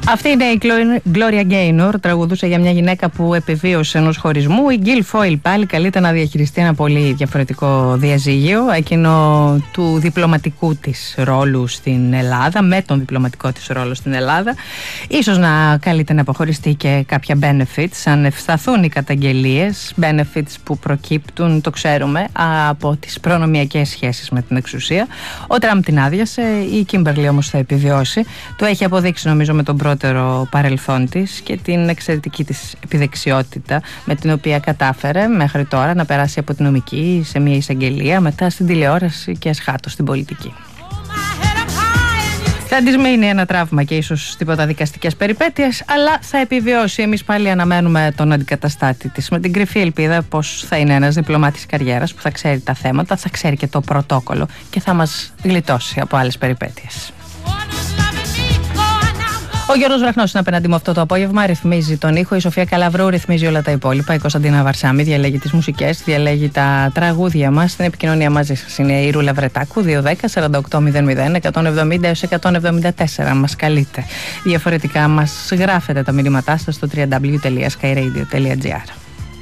Αυτή είναι η Gloria Gaynor, τραγουδούσε για μια γυναίκα που επιβίωσε ενός χωρισμού. Η Jill Foyle πάλι καλείται να διαχειριστεί ένα πολύ διαφορετικό διαζύγιο, εκείνο του διπλωματικού της ρόλου στην Ελλάδα, με τον διπλωματικό της ρόλο στην Ελλάδα. Ίσως να καλείται να αποχωριστεί και κάποια benefits, αν ευσταθούν οι καταγγελίες, benefits που προκύπτουν, το ξέρουμε, από τις προνομιακές σχέσεις με την εξουσία. Ο Τραμπ την άδειασε, η Κίμπερλι όμως θα επιβιώσει. Το έχει αποδείξει νομίζω με τον πρώτερο παρελθόν της και την εξαιρετική της επιδεξιότητα με την οποία κατάφερε μέχρι τώρα να περάσει από την νομική σε μια εισαγγελία, μετά στην τηλεόραση και εσχάτως στην πολιτική. Θα της μείνει ένα τραύμα και ίσως τίποτα δικαστικές περιπέτειες, αλλά θα επιβιώσει. Εμείς πάλι αναμένουμε τον αντικαταστάτη της με την κρυφή ελπίδα πως θα είναι ένας διπλωμάτης καριέρας που θα ξέρει τα θέματα, θα ξέρει και το πρωτόκολλο και θα μας γλιτώσει από άλλες περιπέτειες. Ο Γιώργος Βραχνός είναι απέναντι μου αυτό το απόγευμα, ρυθμίζει τον ήχο. Η Σοφία Καλαβρού ρυθμίζει όλα τα υπόλοιπα. Η Κωνσταντίνα Βαρσάμι διαλέγει τις μουσικές, διαλέγει τα τραγούδια μας. Στην επικοινωνία μαζί σας είναι η Ρούλα Βρετάκου, 210-4800-170-174. Μας καλείτε. Διαφορετικά μας γράφετε τα μηνύματά σας στο www.skyradio.gr.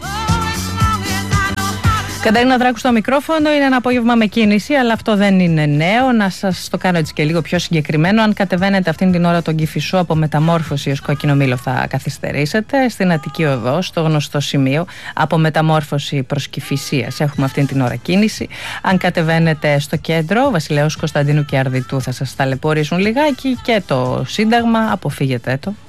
Καταρίνα Δράκου στο μικρόφωνο. Είναι ένα απόγευμα με κίνηση, αλλά αυτό δεν είναι νέο. Να σας το κάνω έτσι και λίγο πιο συγκεκριμένο. Αν κατεβαίνετε αυτήν την ώρα τον Κηφισό από Μεταμόρφωση ως Κόκκινο Μήλο, θα καθυστερήσετε. Στην Αττική Οδό, στο γνωστό σημείο, από Μεταμόρφωση προς Κηφισίας, έχουμε αυτήν την ώρα κίνηση. Αν κατεβαίνετε στο κέντρο, Βασιλέως Κωνσταντίνου και Αρδιτού, θα σας ταλαιπωρήσουν λιγάκι, και το Σύνταγμα, αποφύγετε το.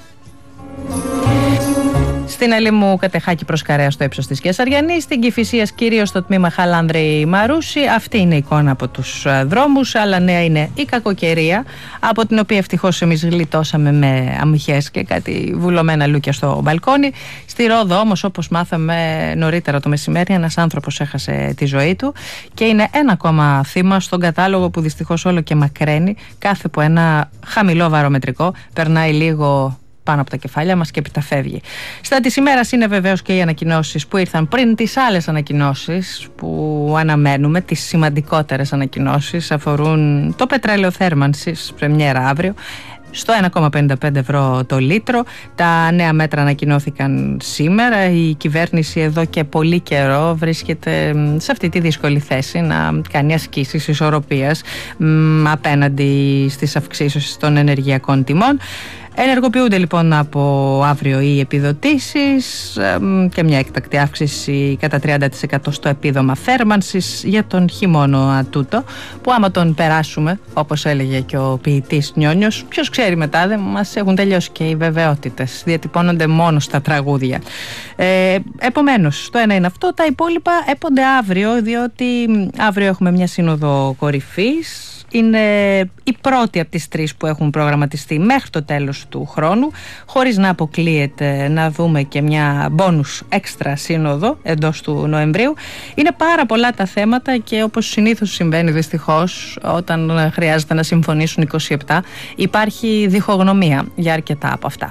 Στην Ελίμου Κατεχάκη προς Καρέα στο ύψος της Κεσαριανής, στην Κηφισίας κυρίως στο τμήμα Χαλάνδρη Μαρούση. Αυτή είναι η εικόνα από τους δρόμους. Άλλα νέα είναι η κακοκαιρία, από την οποία ευτυχώς εμείς γλιτώσαμε με αμυχές και κάτι βουλωμένα λούκια στο μπαλκόνι. Στη Ρόδο όμως, όπως μάθαμε νωρίτερα το μεσημέρι, ένας άνθρωπος έχασε τη ζωή του και είναι ένα ακόμα θύμα στον κατάλογο που δυστυχώς όλο και μακραίνει. Κάθε που ένα χαμηλό βαρομετρικό περνάει λίγο πάνω από τα κεφάλια μας και επιταφεύγει. Στα της ημέρας είναι βεβαίως και οι ανακοινώσεις που ήρθαν πριν τις άλλες ανακοινώσεις που αναμένουμε. Τις σημαντικότερες ανακοινώσεις αφορούν το πετρέλαιο θέρμανσης, πρεμιέρα αύριο, στο 1,55 ευρώ το λίτρο. Τα νέα μέτρα ανακοινώθηκαν σήμερα. Η κυβέρνηση εδώ και πολύ καιρό βρίσκεται σε αυτή τη δύσκολη θέση να κάνει ασκήσεις ισορροπίας απέναντι στις αυξήσεις των ενεργειακών τιμών. Ενεργοποιούνται λοιπόν από αύριο οι επιδοτήσεις και μια έκτακτη αύξηση κατά 30% στο επίδομα θέρμανσης για τον χειμώνα τούτο, που άμα τον περάσουμε, όπως έλεγε και ο ποιητής Νιόνιος, ποιος ξέρει μετά, δεν μας έχουν τελειώσει και οι βεβαιότητες, διατυπώνονται μόνο στα τραγούδια. Επομένως, το ένα είναι αυτό, τα υπόλοιπα έπονται αύριο, διότι αύριο έχουμε μια σύνοδο κορυφής. Είναι η πρώτη από τις τρεις που έχουν προγραμματιστεί μέχρι το τέλος του χρόνου, χωρίς να αποκλείεται να δούμε και μια μπόνους έξτρα σύνοδο εντός του Νοεμβρίου. Είναι πάρα πολλά τα θέματα και όπως συνήθως συμβαίνει δυστυχώς όταν χρειάζεται να συμφωνήσουν 27, υπάρχει διχογνωμία για αρκετά από αυτά.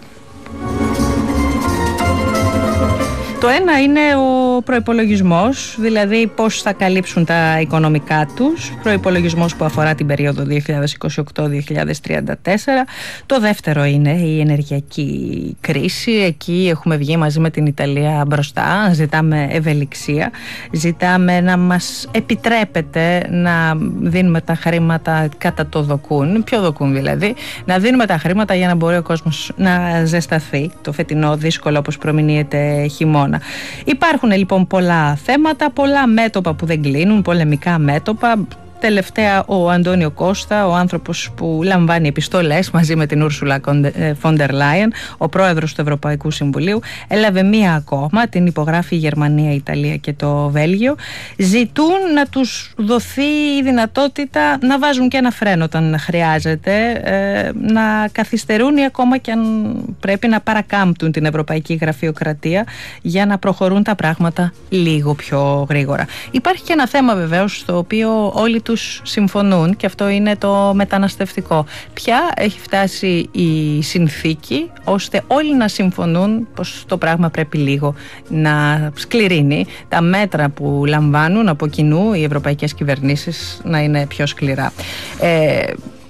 Το ένα είναι ο προϋπολογισμός, δηλαδή πώς θα καλύψουν τα οικονομικά τους, προϋπολογισμός που αφορά την περίοδο 2028-2034. Το δεύτερο είναι η ενεργειακή κρίση. Εκεί έχουμε βγει μαζί με την Ιταλία μπροστά, ζητάμε ευελιξία, ζητάμε να μας επιτρέπετε να δίνουμε τα χρήματα κατά το δοκούν, πιο δοκούν δηλαδή, να δίνουμε τα χρήματα για να μπορεί ο κόσμος να ζεσταθεί το φετινό δύσκολο όπως προμηνύεται χειμώνα. Υπάρχουν λοιπόν πολλά θέματα, πολλά μέτωπα που δεν κλείνουν, πολεμικά μέτωπα. Τελευταία ο Αντώνιο Κώστα, ο άνθρωπος που λαμβάνει επιστολές μαζί με την Ούρσουλα Φόντερ Λάιεν, ο πρόεδρος του Ευρωπαϊκού Συμβουλίου, έλαβε μία ακόμα, την υπογράφει η Γερμανία, η Ιταλία και το Βέλγιο. Ζητούν να τους δοθεί η δυνατότητα να βάζουν και ένα φρένο όταν χρειάζεται, να καθυστερούν ή ακόμα και αν πρέπει να παρακάμπτουν την ευρωπαϊκή γραφειοκρατία για να προχωρούν τα πράγματα λίγο πιο γρήγορα. Υπάρχει και ένα θέμα βεβαίως στο οποίο όλοι τους συμφωνούν και αυτό είναι το μεταναστευτικό. Ποια έχει φτάσει η συνθήκη ώστε όλοι να συμφωνούν πως το πράγμα πρέπει λίγο να σκληρύνει, τα μέτρα που λαμβάνουν από κοινού οι ευρωπαϊκές κυβερνήσεις να είναι πιο σκληρά.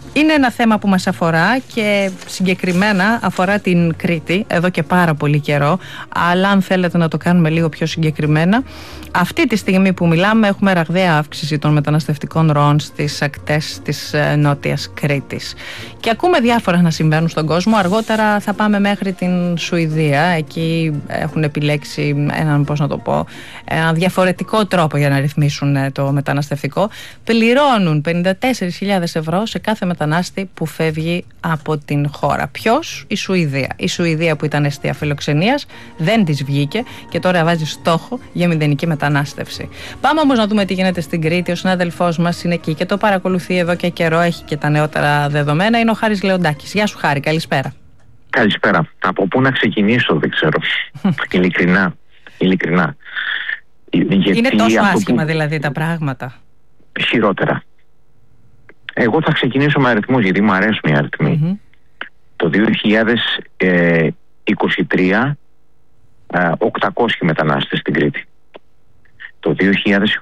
Είναι ένα θέμα που μας αφορά και συγκεκριμένα αφορά την Κρήτη εδώ και πάρα πολύ καιρό, αλλά αν θέλετε να το κάνουμε λίγο πιο συγκεκριμένα, αυτή τη στιγμή που μιλάμε έχουμε ραγδαία αύξηση των μεταναστευτικών ροών στις ακτές της Νότιας Κρήτης και ακούμε διάφορα να συμβαίνουν στον κόσμο. Αργότερα θα πάμε μέχρι την Σουηδία. Εκεί έχουν επιλέξει έναν διαφορετικό τρόπο για να ρυθμίσουν το μεταναστευτικό. Πληρώνουν 54.000 ευρώ σε κάθε μετανάστη που φεύγει από την χώρα. Ποιος? Η Σουηδία. Η Σουηδία που ήταν εστία φιλοξενίας δεν της βγήκε και τώρα βάζει στόχο για μηδενική μετανάστευση. Πάμε όμως να δούμε τι γίνεται στην Κρήτη. Ο συνάδελφός μας είναι εκεί και το παρακολουθεί εδώ και καιρό, έχει και τα νεότερα δεδομένα. Είναι ο Χάρης Λεοντάκης. Γεια σου Χάρη, καλησπέρα. Καλησπέρα. Από πού να ξεκινήσω δεν ξέρω. Ειλικρινά. Είναι τόσο άσχημα δηλαδή τα πράγματα? Χειρότερα. Εγώ θα ξεκινήσω με αριθμούς, γιατί μου αρέσουν οι αριθμοί. Το 2023 800 μετανάστες στην Κρήτη. Το 2024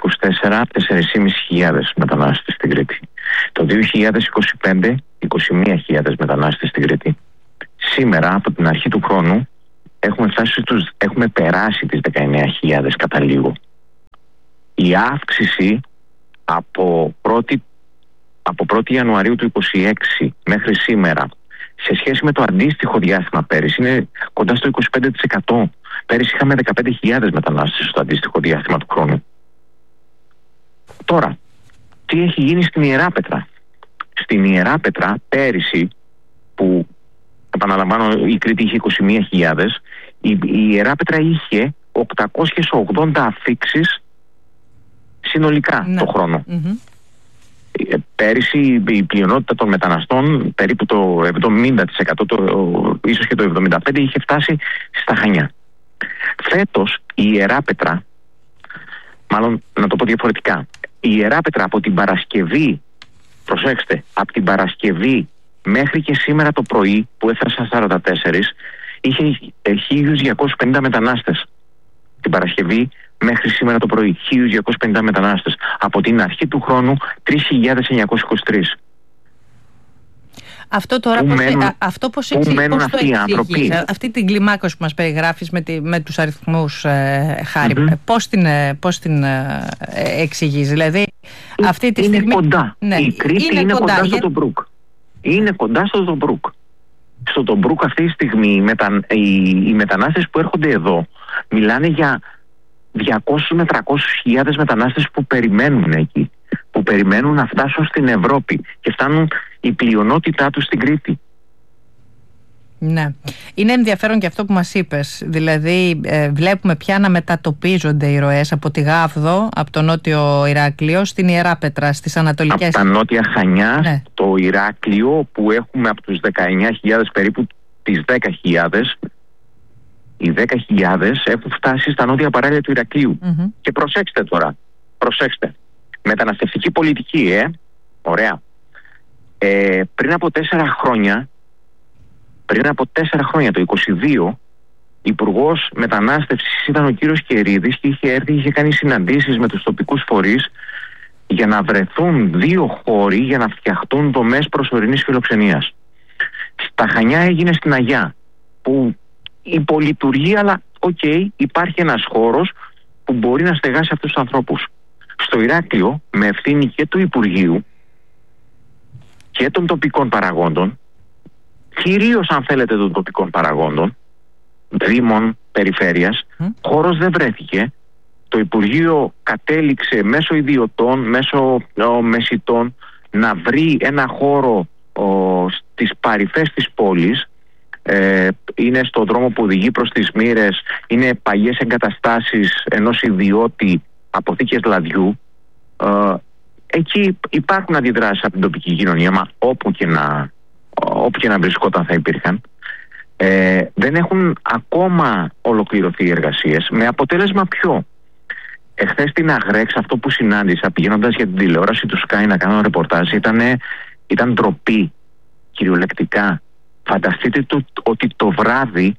4.500 μετανάστες στην Κρήτη. Το 2025 21.000 μετανάστες στην Κρήτη. Σήμερα από την αρχή του χρόνου έχουμε περάσει τις 19.000 κατά λίγο. Η αύξηση από 1η Ιανουαρίου του 2026 μέχρι σήμερα σε σχέση με το αντίστοιχο διάστημα πέρυσι είναι κοντά στο 25%. Πέρυσι είχαμε 15.000 μετανάστες στο αντίστοιχο διάστημα του χρόνου. Τώρα, τι έχει γίνει στην Ιεράπετρα? Στην Ιεράπετρα πέρυσι, που επαναλαμβάνω η Κρήτη είχε 21.000, η Ιεράπετρα είχε 880 αφήξεις συνολικά το χρόνο. Πέρυσι η πλειονότητα των μεταναστών, περίπου το 70%, ίσως και το 75% είχε φτάσει στα Χανιά. Φέτος η Ιεράπετρα, μάλλον να το πω διαφορετικά, η Ιεράπετρα από την Παρασκευή, προσέξτε, από την Παρασκευή μέχρι και σήμερα το πρωί που έφτασαν 44, είχε 1.250 μετανάστες. Την Παρασκευή μέχρι σήμερα το πρωί 1.250 μετανάστες. Από την αρχή του χρόνου 3.923. Αυτό τώρα πώς μένουν αυτοί οι άνθρωποι? Αυτή την κλιμάκωση που μας περιγράφεις με τους αριθμούς, Χάρη, πώς την εξηγείς? Δηλαδή αυτή τη στιγμή κοντά. Η Κρήτη είναι κοντά στο Τομπρούκ. Είναι κοντά στο Τομπρούκ. Στο Τομπρούκ αυτή τη στιγμή οι μετανάστες που έρχονται εδώ μιλάνε για 200 με 300.000 μετανάστες που περιμένουν εκεί, που περιμένουν να φτάσουν στην Ευρώπη και φτάνουν η πλειονότητά τους στην Κρήτη. Ναι. Είναι ενδιαφέρον και αυτό που μας είπες. Δηλαδή βλέπουμε πια να μετατοπίζονται οι ροές από τη Γάβδο, από το νότιο Ηράκλειο, στην Ιεράπετρα, στις ανατολικές. Από τα νότια Χανιά, ναι, το Ηράκλειο, που έχουμε από τους 19.000 περίπου τις 10.000. Οι 10.000 έχουν φτάσει στα νότια παράλια του Ηρακλείου. Και προσέξτε τώρα, μεταναστευτική πολιτική, ωραία. Πριν από 4 χρόνια, το 22, Υπουργός Μετανάστευσης ήταν ο κύριος Κερίδης και είχε κάνει συναντήσεις με τους τοπικούς φορείς για να βρεθούν 2 χώροι για να φτιαχτούν δομές προσωρινής φιλοξενίας. Στα Χανιά έγινε στην Αγιά, που υπολειτουργεί, αλλά υπάρχει ένας χώρος που μπορεί να στεγάσει αυτούς τους ανθρώπους. Στο Ηράκλειο, με ευθύνη και του Υπουργείου και των τοπικών παραγόντων, κυρίως αν θέλετε των τοπικών παραγόντων, δήμων, περιφέρειας, χώρος δεν βρέθηκε. Το Υπουργείο κατέληξε μέσω ιδιωτών, μέσω μεσιτών, να βρει ένα χώρο στις παρυφές της πόλης. Είναι στον δρόμο που οδηγεί προς τις Μοίρες, είναι παλιές εγκαταστάσεις ενός ιδιώτη, αποθήκες λαδιού. Εκεί υπάρχουν αντιδράσεις από την τοπική κοινωνία, μα όπου και να βρισκόταν θα υπήρχαν. Δεν έχουν ακόμα ολοκληρωθεί οι εργασίες, με αποτέλεσμα ποιο? Εχθές στην Αγρέξ, αυτό που συνάντησα πηγαίνοντας για την τηλεόραση του Sky να κάνω ρεπορτάζ, ήταν ντροπή, κυριολεκτικά. Φανταστείτε ότι το βράδυ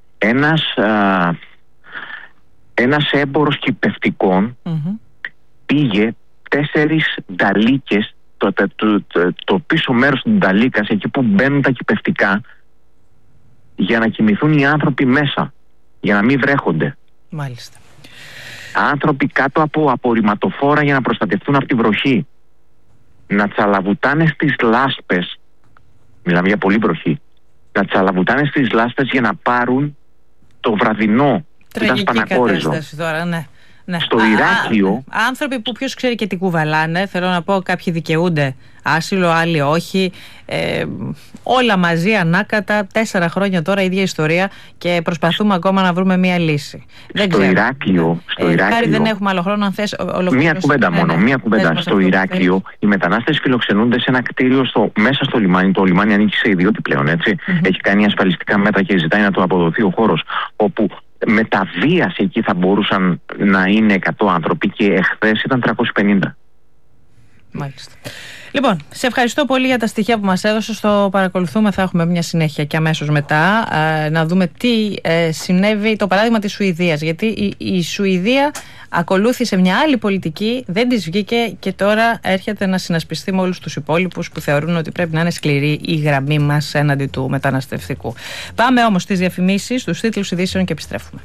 ένας έμπορος κυπευτικών πήγε 4 νταλίκες το πίσω μέρος του Νταλίκας, εκεί που μπαίνουν τα κηπευτικά, για να κοιμηθούν οι άνθρωποι μέσα, για να μην βρέχονται. Μάλιστα. Άνθρωποι κάτω από απορριμματοφόρα για να προστατευτούν από τη βροχή. Να τσαλαβουτάνε στις λάσπες, μιλάμε για πολύ βροχή, να τσαλαβουτάνε στις λάσπες για να πάρουν το βραδινό που ήταν σπανακόριζο. Τώρα, ναι. Στο Ηράκλειο. Άνθρωποι που ποιος ξέρει και τι κουβαλάνε, θέλω να πω, κάποιοι δικαιούνται άσυλο, άλλοι όχι. Όλα μαζί ανάκατα, 4 χρόνια τώρα, ίδια ιστορία, και προσπαθούμε ακόμα να βρούμε μία λύση. Στο Ηράκλειο. Χάρη, δεν έχουμε άλλο χρόνο, αν θες ολοκληρώσει. Μία κουβέντα μόνο. Μία κουβέντα. Στο Ηράκλειο, οι μετανάστες φιλοξενούνται σε ένα κτίριο μέσα στο λιμάνι. Το λιμάνι ανήκει σε ιδιώτη πλέον, έτσι. Έχει κάνει ασφαλιστικά μέτρα και ζητάει να του αποδοθεί ο χώρος, όπου με τα βίας εκεί θα μπορούσαν να είναι 100 άνθρωποι και εχθές ήταν 350. Μάλιστα. Λοιπόν, σε ευχαριστώ πολύ για τα στοιχεία που μας έδωσες. Το παρακολουθούμε, θα έχουμε μια συνέχεια και αμέσως μετά να δούμε τι συνέβη. Το παράδειγμα της Σουηδίας, γιατί η Σουηδία ακολούθησε μια άλλη πολιτική, δεν της βγήκε και τώρα έρχεται να συνασπιστεί με όλους τους υπόλοιπους που θεωρούν ότι πρέπει να είναι σκληρή η γραμμή μας έναντι του μεταναστευτικού. Πάμε όμως στις διαφημίσεις, στους τίτλους ειδήσεων και επιστρέφουμε.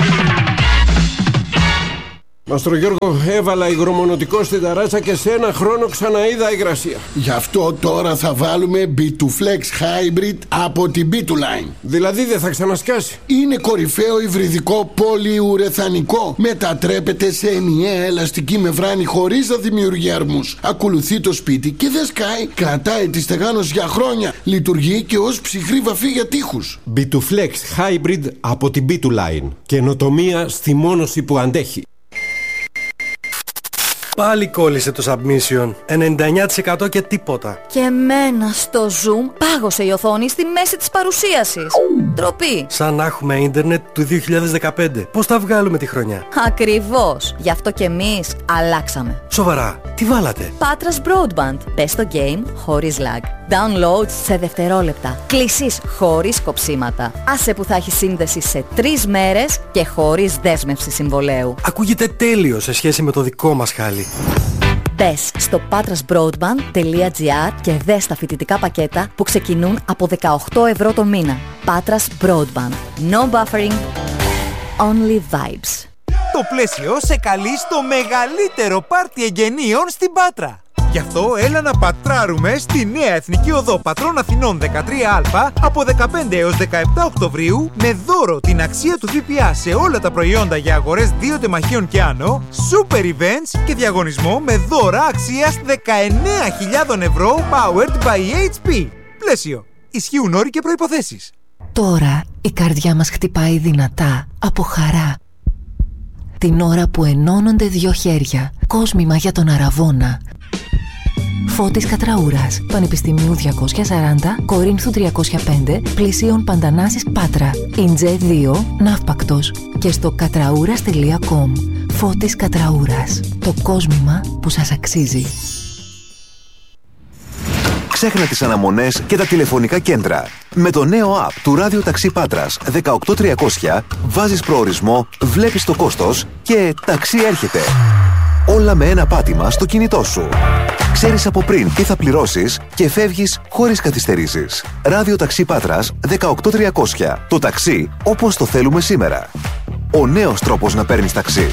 Μαστρο Γιώργο, έβαλα υγρομονωτικό στην ταράτσα και σε 1 χρόνο ξαναείδα υγρασία. Γι' αυτό τώρα θα βάλουμε B2Flex Hybrid από την B2Line. Δηλαδή δεν θα ξανασκάσει? Είναι κορυφαίο υβριδικό πολυουρεθανικό. Μετατρέπεται σε ενιαία ελαστική μεμβράνη χωρίς να δημιουργεί αρμούς. Ακολουθεί το σπίτι και δεν σκάει. Κρατάει τη στεγάνωση για χρόνια. Λειτουργεί και ως ψυχρή βαφή για τοίχους. B2Flex Hybrid από την B2Line. Καινοτομία στη μόνωση που αντέχει. Πάλι κόλλησε το submission. 99% και τίποτα. Και εμένα στο Zoom πάγωσε η οθόνη στη μέση της παρουσίασης. Ντροπή. Σαν να έχουμε ίντερνετ του 2015. Πώς θα βγάλουμε τη χρονιά? Ακριβώς. Γι' αυτό και εμείς αλλάξαμε. Σοβαρά, τι βάλατε? Patras Broadband. Πες το game χωρίς lag. Download σε δευτερόλεπτα. Κλήσεις χωρίς κοψίματα. Άσε που θα έχει σύνδεση σε 3 μέρες και χωρίς δέσμευση συμβολέου. Ακούγεται τέλειο σε σχέση με το δικό μας χάλι. Μπες στο patrasbroadband.gr και δες τα φοιτητικά πακέτα που ξεκινούν από 18 ευρώ το μήνα. Patras Broadband. No buffering, only vibes. Το Πλαίσιο σε καλεί στο μεγαλύτερο πάρτι εγγενείων στην Πάτρα. Γι' αυτό έλα να πατράρουμε στη νέα Εθνική Οδό Πατρών Αθηνών 13Α από 15 έως 17 Οκτωβρίου με δώρο την αξία του ΦΠΑ σε όλα τα προϊόντα για αγορές 2 τεμαχίων και άνω, super events και διαγωνισμό με δώρα αξίας 19.000 ευρώ powered by HP. Πλαίσιο. Ισχύουν όροι και προϋποθέσεις. Τώρα η καρδιά μας χτυπάει δυνατά από χαρά. Την ώρα που ενώνονται 2 χέρια. Κόσμημα για τον Αραβώνα. Φώτης Κατραούρας, Πανεπιστημίου 240, Κορίνθου 305, Πλησίων Παντανάσης Πάτρα, Ιντζέ 2, Ναύπακτος και στο κατραούρας.com. Φώτης Κατραούρας, το κόσμημα που σας αξίζει. Ξέχνα τις αναμονές και τα τηλεφωνικά κέντρα. Με το νέο app του Ράδιο Ταξί Πάτρας 18300 βάζεις προορισμό, βλέπεις το κόστος και ταξί έρχεται. Όλα με ένα πάτημα στο κινητό σου. Ξέρεις από πριν τι θα πληρώσεις και φεύγεις χωρίς καθυστερήσεις. Ράδιο Ταξί Πάτρας 18300. Το ταξί όπως το θέλουμε σήμερα. Ο νέος τρόπος να παίρνεις ταξί.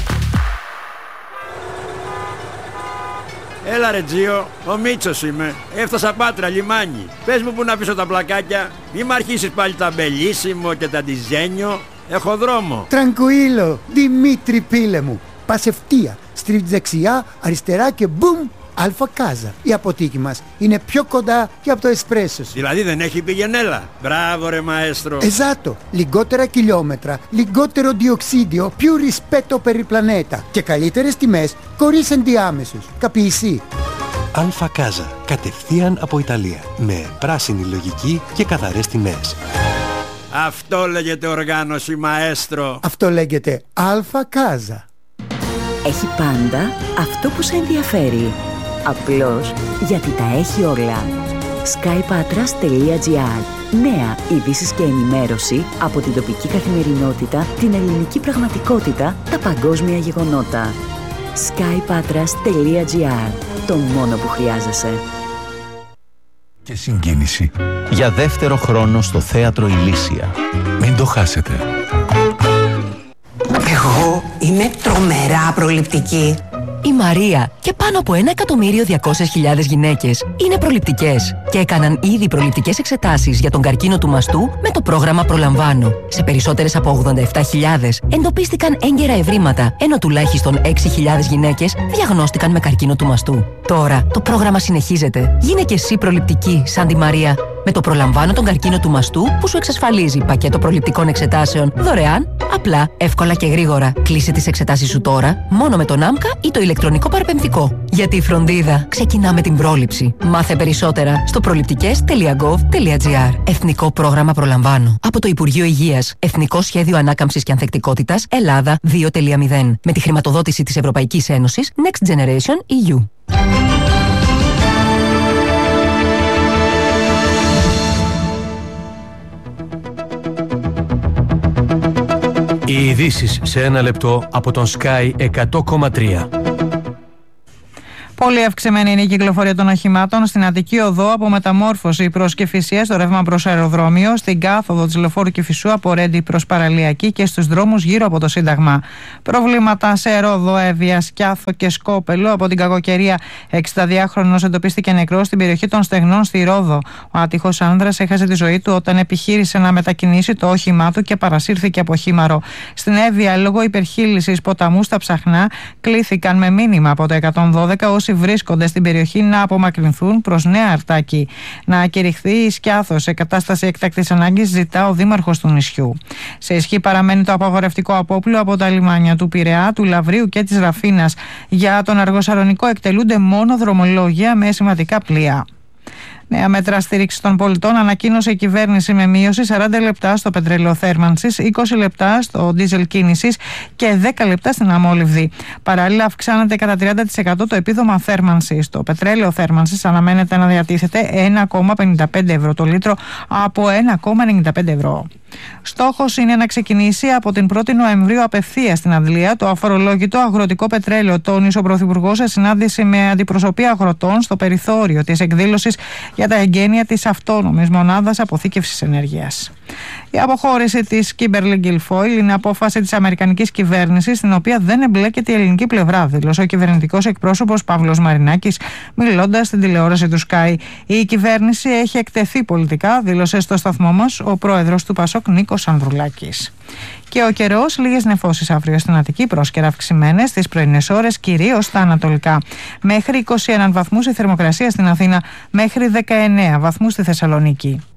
Έλα ρε Τζίο, ο Μίτσος είμαι. Έφτασα Πάτρα, λιμάνι. Πες μου που να πίσω τα πλακάκια. Μη μ' αρχίσεις πάλι τα μπελίσιμο και τα ντιζένιο. Έχω δρόμο. Τρανκουίλο, Δημήτρη πίλε μου. Πας ευθεία, στρίβεις δεξιά, αριστερά και μπουμ, Αλφα Κάζα. Η αποθήκη μας είναι πιο κοντά και από το εσπρέσο σου. Δηλαδή δεν έχει πηγενέλα. Μπράβο ρε μαέστρο. Esatto, λιγότερα χιλιόμετρα, λιγότερο διοξίδιο, più rispetto per il pianeta και καλύτερες τιμές χωρίς ενδιάμεσους. Καπιεισί. Αλφα Κάζα, κατευθείαν από Ιταλία, με πράσινη λογική και καθαρές τιμές. Αυτό λέγεται οργάνωση μαέστρο. Αυτό λέγεται Αλφα Κάζα. Έχει πάντα αυτό που σε ενδιαφέρει. Απλώς γιατί τα έχει όλα. skypatras.gr. Νέα ειδήσεις και ενημέρωση από την τοπική καθημερινότητα, την ελληνική πραγματικότητα, τα παγκόσμια γεγονότα. skypatras.gr. Το μόνο που χρειάζεσαι. Και συγκίνηση για δεύτερο χρόνο στο Θέατρο Ηλίσια. Μην το χάσετε. Εγώ είμαι τρομερά προληπτική. Η Μαρία και πάνω από 1.200.000 γυναίκες είναι προληπτικές και έκαναν ήδη προληπτικές εξετάσεις για τον καρκίνο του μαστού με το πρόγραμμα Προλαμβάνω. Σε περισσότερες από 87.000 εντοπίστηκαν έγκαιρα ευρήματα, ενώ τουλάχιστον 6.000 γυναίκες διαγνώστηκαν με καρκίνο του μαστού. Τώρα το πρόγραμμα συνεχίζεται. Γίνε και εσύ προληπτική σαν τη Μαρία. Με το Προλαμβάνω τον καρκίνο του μαστού που σου εξασφαλίζει πακέτο προληπτικών εξετάσεων δωρεάν, απλά, εύκολα και γρήγορα. Κλείσε τις εξετάσεις σου τώρα μόνο με τον ΆΜΚΑ ή το ηλεκτρονικό παραπεμφικό. Γιατί η φροντίδα ξεκινά με την πρόληψη. Μάθε περισσότερα στο προληπτικές.gov.gr. Εθνικό πρόγραμμα Προλαμβάνω. Από το Υπουργείο Υγείας. Εθνικό Σχέδιο Ανάκαμψης και Ανθεκτικότητας Ελλάδα 2.0. Με τη χρηματοδότηση της Ευρωπαϊκής Ένωσης Next Generation EU. Οι ειδήσεις σε ένα λεπτό από τον Sky 100,3. Πολύ αυξημένη είναι η κυκλοφορία των οχημάτων στην Αττική Οδό από Μεταμόρφωση προς Κηφισία στο ρεύμα προς αεροδρόμιο, στην κάθοδο της Λεωφόρου Κηφισού από Ρέντι προς Παραλιακή και στους δρόμους γύρω από το Σύνταγμα. Προβλήματα σε Ρόδο, Εύβοια, Σκιάθο και Σκόπελο. Από την κακοκαιρία, 62χρονος εντοπίστηκε νεκρός στην περιοχή των Στεγνών στη Ρόδο. Ο άτυχος άνδρας έχασε τη ζωή του όταν επιχείρησε να μετακινήσει το όχημά του και παρασύρθηκε από χήμαρο. Στην Εύβοια, λόγω υπερχείλησης ποταμού στα Ψαχνά, κλήθηκαν με μήνυμα από το 112 όσοι βρίσκονται στην περιοχή να απομακρυνθούν προς Νέα Αρτάκη. Να κηρυχθεί η Σκιάθο σε κατάσταση έκτακτης ανάγκης, ζητά ο δήμαρχος του νησιού. Σε ισχύ παραμένει το απαγορευτικό απόπλου από τα λιμάνια του Πειραιά, του Λαβρίου και της Ραφίνας. Για τον Αργοσαρονικό εκτελούνται μόνο δρομολόγια με σημαντικά πλοία. Νέα μέτρα στήριξη των πολιτών ανακοίνωσε η κυβέρνηση με μείωση 40 λεπτά στο πετρέλαιο θέρμανσης, 20 λεπτά στο ντίζελ κίνησης και 10 λεπτά στην αμόλυβδη. Παράλληλα, αυξάνεται κατά 30% το επίδομα θέρμανσης. Το πετρέλαιο θέρμανσης αναμένεται να διατίθεται 1,55 ευρώ το λίτρο από 1,95 ευρώ. Στόχος είναι να ξεκινήσει από την 1η Νοεμβρίου απευθείας στην Αντλία το αφορολόγητο αγροτικό πετρέλαιο, τόνισε ο Πρωθυπουργός σε συνάντηση με αντιπροσωπεία αγροτών στο περιθώριο της εκδήλωσης για τα εγγένεια της αυτόνομης μονάδας αποθήκευσης ενέργειας. Η αποχώρηση της Kimberly Guilfoyle είναι απόφαση της αμερικανικής κυβέρνησης, στην οποία δεν εμπλέκεται η ελληνική πλευρά, δήλωσε ο κυβερνητικός εκπρόσωπος Παύλος Μαρινάκης, μιλώντας στην τηλεόραση του Sky. Η κυβέρνηση έχει εκτεθεί πολιτικά, δήλωσε στο σταθμό μας ο πρόεδρος του Πασόκ Νίκος Ανδρουλάκης. Και ο καιρός, λίγες νεφώσεις αύριο στην Αττική, πρόσκαιρα αυξημένες στις πρωινές ώρες, κυρίως στα ανατολικά. Μέχρι 21 βαθμούς η θερμοκρασία στην Αθήνα, μέχρι 19 βαθμούς στη Θεσσαλονίκη.